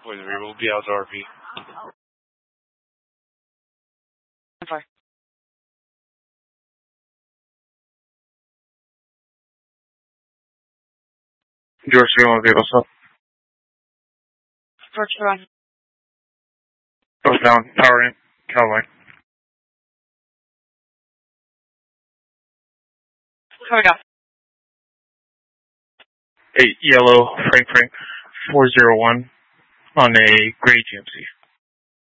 We will be out RV. Far. George, you want to what's up? George, run. Both down, power in, Cowboy. Covered up. 8 yellow, Frank, 401 on a gray GMC.